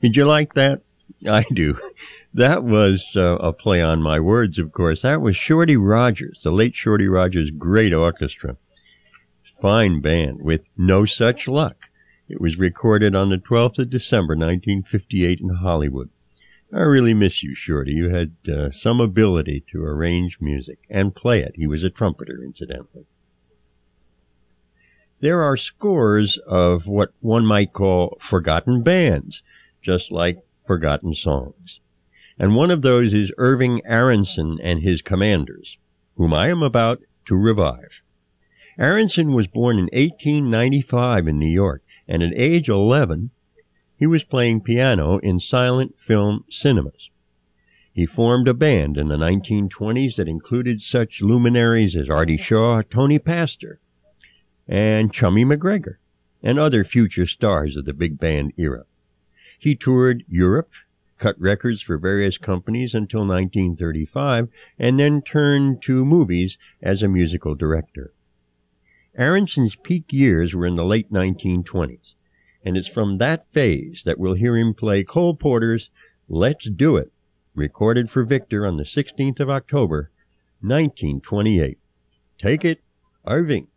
Did you like that? I do. That was a play on my words, of course. That was Shorty Rogers, the late Shorty Rogers' great orchestra. Fine band with No Such Luck. It was recorded on the 12th of December, 1958 in Hollywood. I really miss you, Shorty. You had some ability to arrange music and play it. He was a trumpeter, incidentally. There are scores of what one might call forgotten bands, just like forgotten songs. And one of those is Irving Aronson and his Commanders, whom I am about to revive. Aronson was born in 1895 in New York, and at age 11, he was playing piano in silent film cinemas. He formed a band in the 1920s that included such luminaries as Artie Shaw, Tony Pastor, and Chummy McGregor, and other future stars of the big band era. He toured Europe, cut records for various companies until 1935, and then turned to movies as a musical director. Aronson's peak years were in the late 1920s, and it's from that phase that we'll hear him play Cole Porter's Let's Do It, recorded for Victor on the 16th of October, 1928. Take it, Irving.